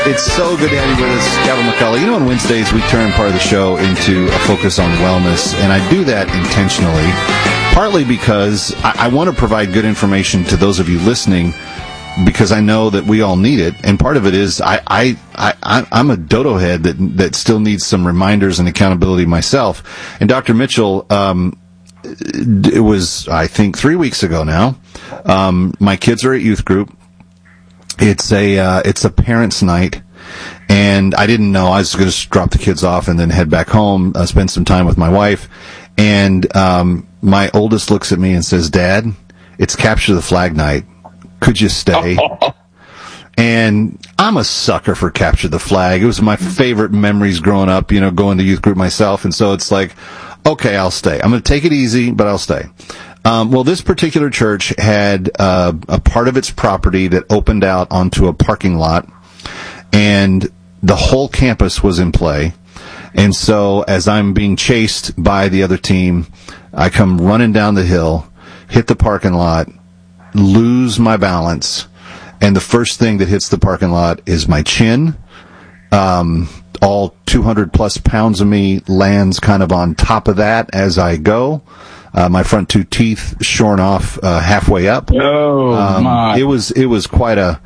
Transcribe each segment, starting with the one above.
It's so good to have you with us, Gavin McCullough. You know, on Wednesdays, we turn part of the show into a focus on wellness, and I do that intentionally, partly because I want to provide good information to those of you listening, because I know that we all need it, and part of it is I'm a dodo head that still needs some reminders and accountability myself. And Dr. Mitchell, it was, I think, 3 weeks ago now, my kids are at youth group. It's a parents' night, and I didn't know. I was going to drop the kids off and then head back home, spend some time with my wife. And my oldest looks at me and says, "Dad, it's Capture the Flag night. Could you stay?" And I'm a sucker for Capture the Flag. It was my favorite memories growing up, going to youth group myself. And so it's like, okay, I'll stay. I'm going to take it easy, but I'll stay. Well, this particular church had a part of its property that opened out onto a parking lot, and the whole campus was in play. And so as I'm being chased by the other team, I come running down the hill, hit the parking lot, lose my balance, and the first thing that hits the parking lot is my chin. All 200 plus pounds of me lands kind of on top of that as I go. My front two teeth shorn off halfway up. Oh my! It was quite an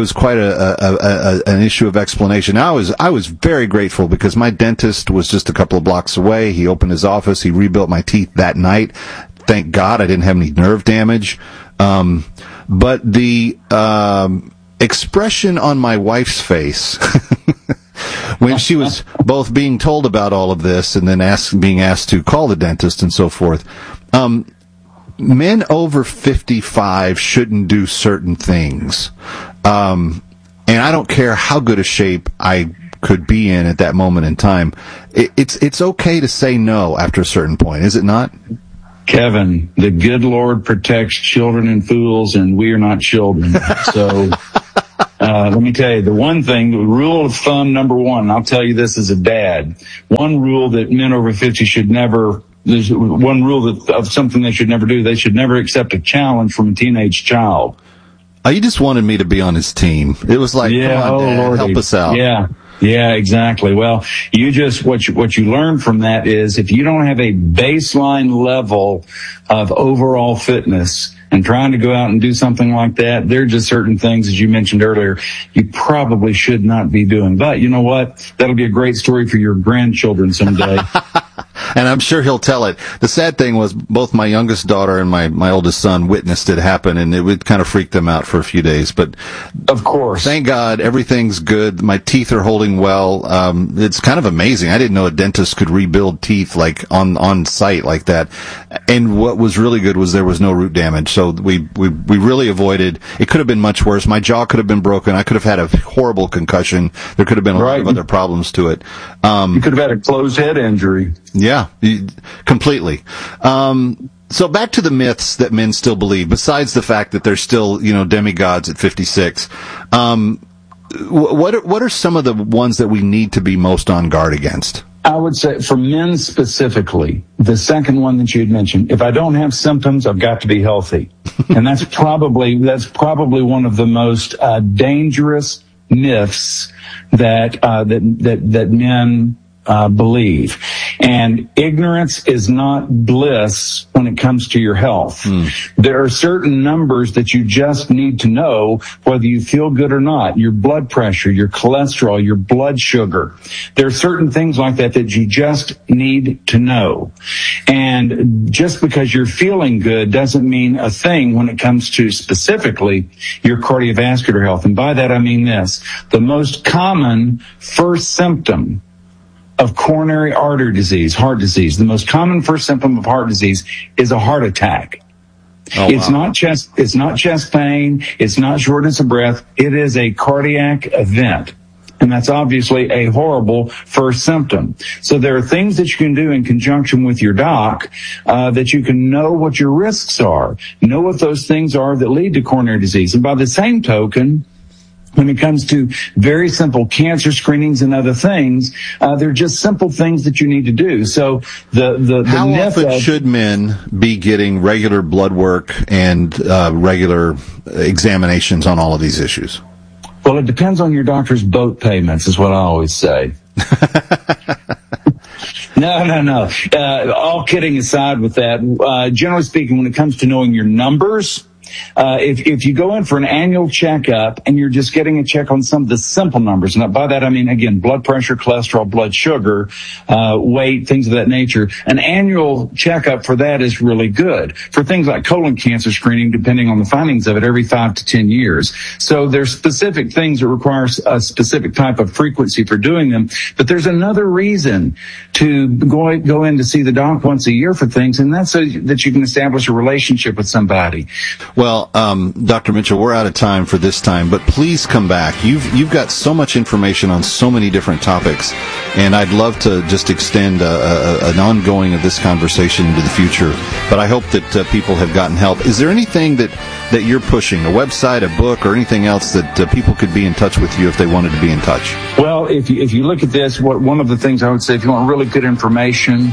issue of explanation. I was very grateful because my dentist was just a couple of blocks away. He opened his office. He rebuilt my teeth that night. Thank God I didn't have any nerve damage. But the expression on my wife's face when she was both being told about all of this and then being asked to call the dentist and so forth. Men over 55 shouldn't do certain things. And I don't care how good a shape I could be in at that moment in time. It's okay to say no after a certain point, is it not? Kevin, the good Lord protects children and fools, and we are not children. So, let me tell you, the one thing, the rule of thumb number one, I'll tell you this as a dad, one rule that men over 50 should never, there's one rule of something they should never do. They should never accept a challenge from a teenage child. Oh, you just wanted me to be on his team. It was like, yeah, come on, Dad, Lordy, help us out. Yeah, exactly. Well, what you learn from that is if you don't have a baseline level of overall fitness and trying to go out and do something like that, there are just certain things, as you mentioned earlier, you probably should not be doing. But you know what? That'll be a great story for your grandchildren someday. And I'm sure he'll tell it. The sad thing was both my youngest daughter and my oldest son witnessed it happen, and it would kind of freak them out for a few days. But of course, thank God, everything's good. My teeth are holding well. It's kind of amazing. I didn't know a dentist could rebuild teeth like on site like that. And what was really good was there was no root damage. So we really avoided. It could have been much worse. My jaw could have been broken. I could have had a horrible concussion. There could have been a lot of other problems to it. You could have had a closed head injury. Yeah, completely. So back to the myths that men still believe, besides the fact that they're still, demigods at 56. What are some of the ones that we need to be most on guard against? I would say for men specifically, the second one that you had mentioned, if I don't have symptoms, I've got to be healthy. And that's probably one of the most dangerous myths that men believe. And ignorance is not bliss when it comes to your health. There are certain numbers that you just need to know whether you feel good or not. Your blood pressure, your cholesterol, your blood sugar. There are certain things like that you just need to know. And just because you're feeling good doesn't mean a thing when it comes to specifically your cardiovascular health. And by that I mean this. The most common first symptom of coronary artery disease, heart disease, the most common first symptom of heart disease is a heart attack. Oh, it's wow. It's not chest pain. It's not shortness of breath. It is a cardiac event. And that's obviously a horrible first symptom. So there are things that you can do in conjunction with your doc, that you can know what your risks are, know what those things are that lead to coronary disease. And by the same token, when it comes to very simple cancer screenings and other things, they're just simple things that you need to do. So how often should men be getting regular blood work and regular examinations on all of these issues? Well, it depends on your doctor's boat payments, is what I always say. No. All kidding aside with that, generally speaking, when it comes to knowing your numbers, if you go in for an annual checkup and you're just getting a check on some of the simple numbers, and by that I mean, again, blood pressure, cholesterol, blood sugar, weight, things of that nature, an annual checkup for that is really good. For things like colon cancer screening, depending on the findings of it, every 5 to 10 years. So there's specific things that require a specific type of frequency for doing them. But there's another reason to go in to see the doc once a year for things, and that's so that you can establish a relationship with somebody. Well, Dr. Mitchell, we're out of time for this time, but please come back. You've got so much information on so many different topics, and I'd love to just extend an ongoing of this conversation into the future. But I hope that people have gotten help. Is there anything that you're pushing, a website, a book, or anything else that people could be in touch with you if they wanted to be in touch? Well, if you look at this, one of the things I would say, if you want really good information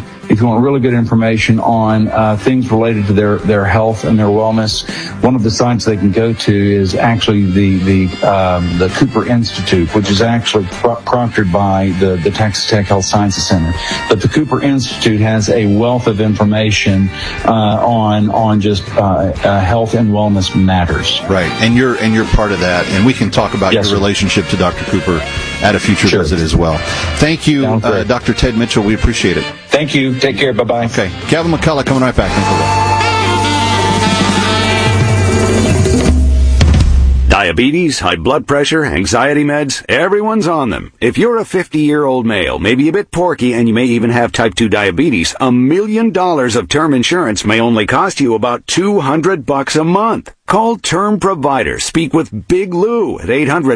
on things related to their health and their wellness, one of the sites they can go to is actually the Cooper Institute, which is actually proctored by the Texas Tech Health Sciences Center. But the Cooper Institute has a wealth of information on just health and wellness matters. Right, and you're part of that, and we can talk about your relationship to Dr. Cooper at a future visit as well. Thank you, Dr. Ted Mitchell. We appreciate it. Thank you. Take care. Bye-bye. Okay. Kevin McCullough coming right back. Diabetes, high blood pressure, anxiety meds, everyone's on them. If you're a 50-year-old male, maybe a bit porky, and you may even have type 2 diabetes, $1 million of term insurance may only cost you about $200 a month. Call Term Provider. Speak with Big Lou at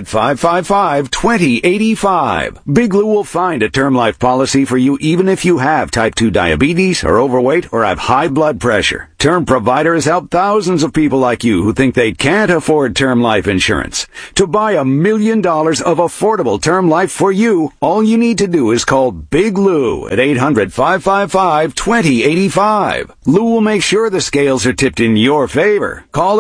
800-555-2085. Big Lou will find a term life policy for you even if you have type 2 diabetes, are overweight, or have high blood pressure. Term Provider has helped thousands of people like you who think they can't afford term life insurance. To buy $1 million of affordable term life for you, all you need to do is call Big Lou at 800-555-2085. Lou will make sure the scales are tipped in your favor. Call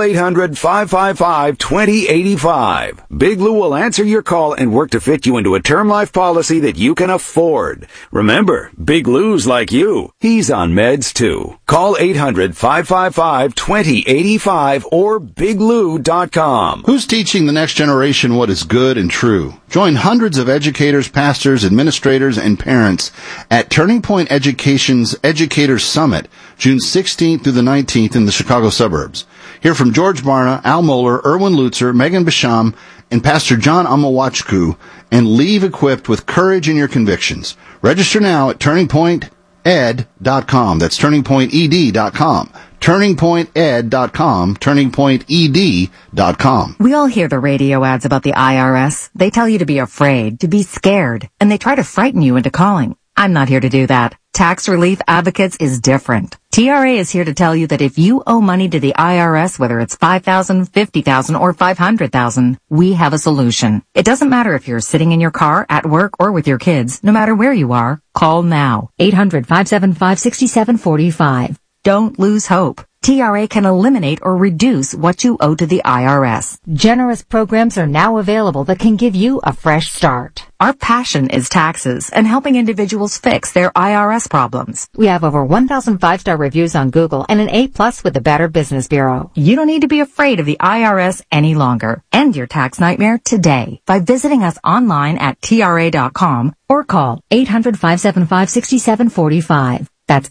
800-555-2085. Big Lou will answer your call and work to fit you into a term life policy that you can afford. Remember, Big Lou's like you. He's on meds too. Call 800-555-2085 or biglou.com. Who's teaching the next generation what is good and true? Join hundreds of educators, pastors, administrators, and parents at Turning Point Education's Educators Summit, June 16th through the 19th in the Chicago suburbs. Hear from George Barna, Al Mohler, Erwin Lutzer, Megan Basham, and Pastor John Amawachku, and leave equipped with courage in your convictions. Register now at turningpointed.com. That's turningpointed.com. turningpointed.com. turningpointed.com. We all hear the radio ads about the IRS. They tell you to be afraid, to be scared, and they try to frighten you into calling. I'm not here to do that. Tax Relief Advocates is different. TRA is here to tell you that if you owe money to the IRS, whether it's $5,000, $50,000, or $500,000, we have a solution. It doesn't matter if you're sitting in your car, at work, or with your kids. No matter where you are, call now. 800-575-6745. Don't lose hope. TRA can eliminate or reduce what you owe to the IRS. Generous programs are now available that can give you a fresh start. Our passion is taxes and helping individuals fix their IRS problems. We have over 1,000 5-star reviews on Google and an A+ with the Better Business Bureau. You don't need to be afraid of the IRS any longer. End your tax nightmare today by visiting us online at TRA.com or call 800-575-6745. That's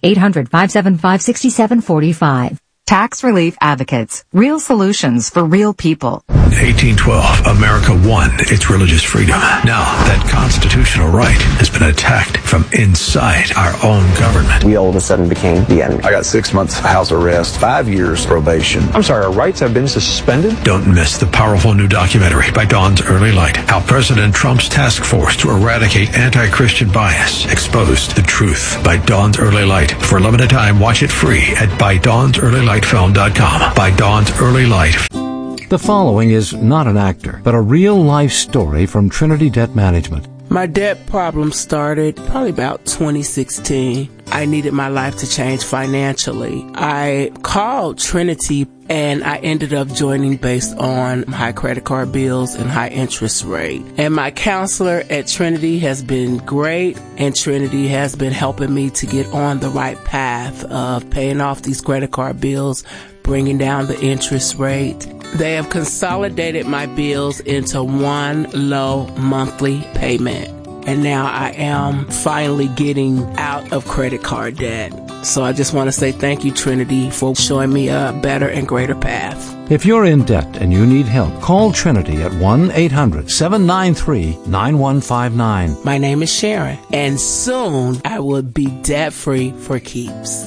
800-575-6745. Tax Relief Advocates. Real solutions for real people. 1812, America won its religious freedom. Now, that constitutional right has been attacked from inside our own government. We all of a sudden became the enemy. I got 6 months house arrest, 5 years probation. I'm sorry, our rights have been suspended? Don't miss the powerful new documentary by Dawn's Early Light. How President Trump's task force to eradicate anti-Christian bias exposed the truth by Dawn's Early Light. For a limited time, watch it free at ByDawnsEarlyLightFilm.com. By Dawn's Early Light. The following is not an actor, but a real-life story from Trinity Debt Management. My debt problem started probably about 2016. I needed my life to change financially. I called Trinity and I ended up joining based on high credit card bills and high interest rate. And my counselor at Trinity has been great, and Trinity has been helping me to get on the right path of paying off these credit card bills, bringing down the interest rate. They have consolidated my bills into one low monthly payment. And now I am finally getting out of credit card debt. So I just want to say thank you, Trinity, for showing me a better and greater path. If you're in debt and you need help, call Trinity at 1-800-793-9159. My name is Sharon, and soon I will be debt-free for keeps.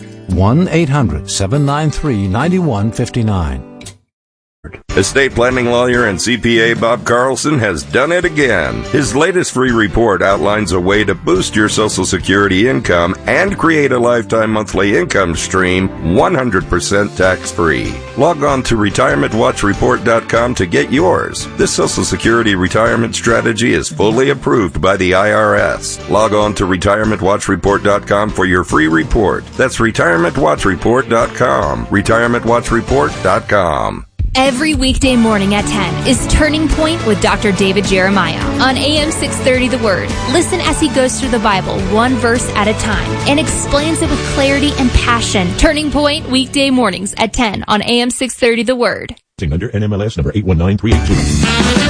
1-800-793-9159. Estate planning lawyer and CPA Bob Carlson has done it again. His latest free report outlines a way to boost your Social Security income and create a lifetime monthly income stream 100% tax-free. Log on to retirementwatchreport.com to get yours. This Social Security retirement strategy is fully approved by the IRS. Log on to retirementwatchreport.com for your free report. That's retirementwatchreport.com. retirementwatchreport.com. Every weekday morning at 10 is Turning Point with Dr. David Jeremiah on AM 630 The Word. Listen as he goes through the Bible one verse at a time and explains it with clarity and passion. Turning Point weekday mornings at 10 on AM 630 The Word. Under NMLS number 819382.